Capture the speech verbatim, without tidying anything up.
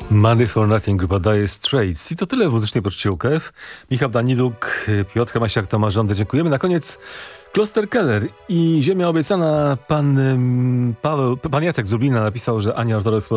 Money for Nothing, grupa Dire Straits. I to tyle w muzycznej poczcie U K F. Michał Daniluk, Piotr Kamasiak, Tomasz Żądę, dziękujemy. Na koniec Kloster Keller i Ziemia obiecana. Pan, um, Paweł, pan Jacek z Lublina napisał, że Ania Ortodoks